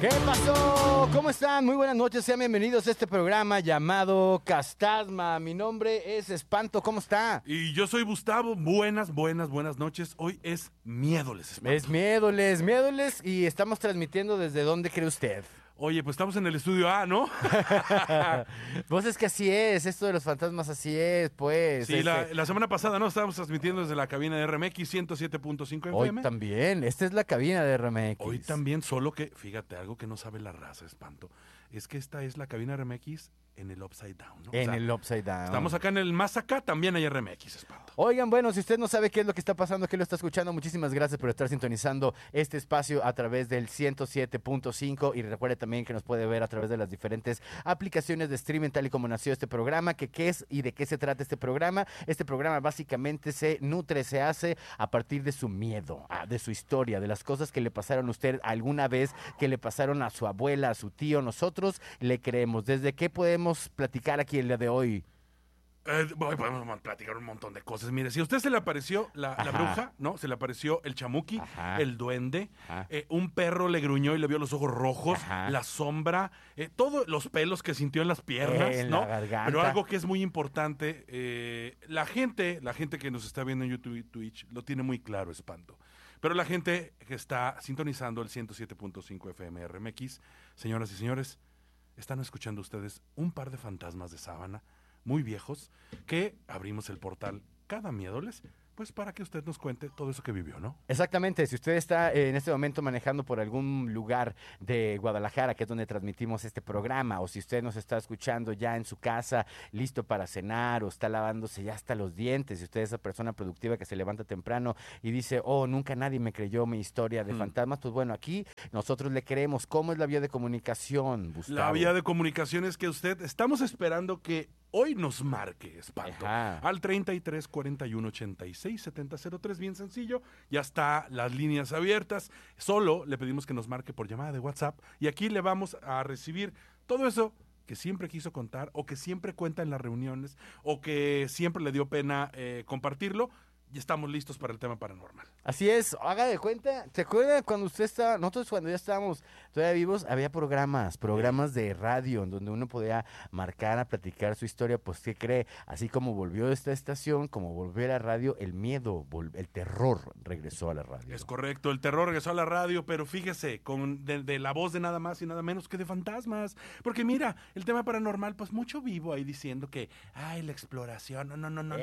¿Qué pasó? ¿Cómo están? Muy buenas noches, sean bienvenidos a este programa llamado Castasma. Mi nombre es Espanto, ¿cómo está? Y yo soy Gustavo, buenas noches. Hoy es Miédoles, Espanto. Es miédoles y estamos transmitiendo desde dónde cree usted. Oye, pues estamos en el estudio A, ¿no? Pues es que así es, esto de los fantasmas así es, pues. Sí, la semana pasada, ¿no? Estábamos transmitiendo desde la cabina de RMX 107.5 Hoy FM. también, esta es la cabina de RMX. Hoy también, solo que, fíjate, algo que no sabe la raza, Espanto, es que esta es la cabina RMX en el Upside Down, ¿no? En el Upside Down. Estamos acá en el más acá, también hay RMX, Espanto. Oigan, bueno, si usted no sabe qué es lo que está pasando, qué lo está escuchando, muchísimas gracias por estar sintonizando este espacio a través del 107.5 y recuerde también que nos puede ver a través de las diferentes aplicaciones de streaming tal y como nació este programa, que qué es y de qué se trata este programa. Este programa básicamente se nutre, se hace a partir de su miedo, de su historia, de las cosas que le pasaron a usted alguna vez, que le pasaron a su abuela, a su tío. Nosotros le creemos. ¿Desde qué podemos platicar aquí el día de hoy? Podemos platicar un montón de cosas. Mire, si a usted se le apareció la bruja, ¿no? Se le apareció el chamuqui, el duende, un perro le gruñó y le vio los ojos rojos, la sombra, todos los pelos que sintió en las piernas, en ¿no? la garganta. Pero algo que es muy importante, la gente que nos está viendo en YouTube y Twitch lo tiene muy claro, Espanto. Pero la gente que está sintonizando el 107.5 FM RMX, señoras y señores, están escuchando ustedes un par de fantasmas de sábana muy viejos, que abrimos el portal cada miércoles, pues para que usted nos cuente todo eso que vivió, ¿no? Exactamente, si usted está en este momento manejando por algún lugar de Guadalajara, que es donde transmitimos este programa, o si usted nos está escuchando ya en su casa, listo para cenar, o está lavándose ya hasta los dientes, si usted es esa persona productiva que se levanta temprano y dice, oh, nunca nadie me creyó mi historia de fantasmas, pues bueno, aquí nosotros le creemos. ¿Cómo es la vía de comunicación, Gustavo? La vía de comunicación es que estamos esperando que hoy nos marque, Espanto, al 33 41 86 70 03, bien sencillo, ya está las líneas abiertas, solo le pedimos que nos marque por llamada de WhatsApp y aquí le vamos a recibir todo eso que siempre quiso contar o que siempre cuenta en las reuniones o que siempre le dio pena compartirlo. Y estamos listos para el tema paranormal. Así es, haga de cuenta, ¿se acuerda cuando usted estaba, nosotros cuando ya estábamos todavía vivos, había programas de radio en donde uno podía marcar, a platicar su historia? Pues ¿qué cree? Así como volvió esta estación, como volvió a la radio, el miedo, el terror regresó a la radio. Es correcto, el terror regresó a la radio, pero fíjese, de la voz de nada más y nada menos que de fantasmas. Porque mira, el tema paranormal, pues mucho vivo ahí diciendo que, ay, la exploración, no.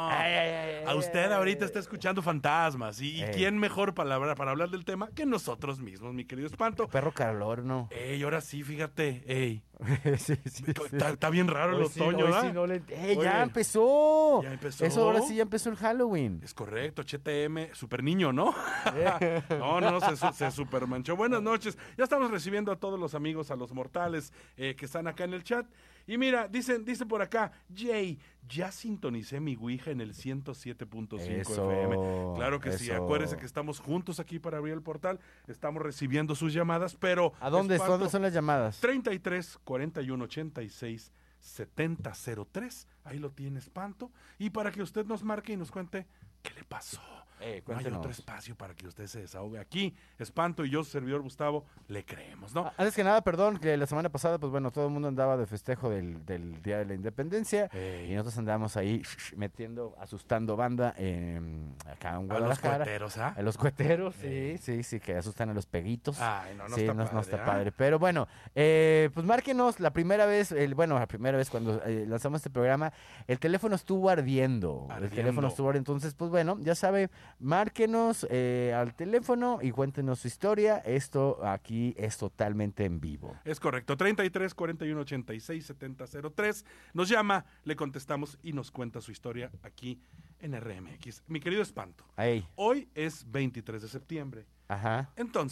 A usted ahorita está escuchando fantasmas. ¿Y quién mejor para hablar del tema que nosotros mismos, mi querido Espanto? Perro calor, ¿no? Ahora sí, fíjate, sí. Está bien raro el otoño, ¿verdad? Ya empezó. Ya empezó. Eso ahora sí ya empezó el Halloween. Es correcto, HTM, super niño, ¿no? No, se supermanchó. Buenas noches. Ya estamos recibiendo a todos los amigos, a los mortales que están acá en el chat. Y mira, dice por acá, Jay, ya sintonicé mi Ouija en el 107.5 FM. Claro que sí, acuérdese que estamos juntos aquí para abrir el portal. Estamos recibiendo sus llamadas, pero... ¿A dónde son las llamadas? 33 41 86 70 03. Ahí lo tiene, Espanto. Y para que usted nos marque y nos cuente qué le pasó. No hay otro espacio para que usted se desahogue. Aquí, Espanto y yo, su servidor Gustavo, le creemos, ¿no? Antes que nada, perdón, que la semana pasada, pues bueno, todo el mundo andaba de festejo del Día de la Independencia y nosotros andábamos ahí asustando banda acá en Guadalajara. A los coheteros, ¿ah? A los coheteros, sí, que asustan a los peguitos. Ay, no sí, está padre. No está padre. Pero bueno, pues márquenos la primera vez cuando lanzamos este programa, el teléfono estuvo ardiendo. El teléfono estuvo ardiendo. Entonces, pues bueno, ya sabe, márquenos al teléfono y cuéntenos su historia. Esto aquí es totalmente en vivo. Es correcto, 33 41 86 70 03. Nos llama, le contestamos y nos cuenta su historia aquí en RMX. Mi querido Espanto, hoy es 23 de septiembre. Ajá. Entonces,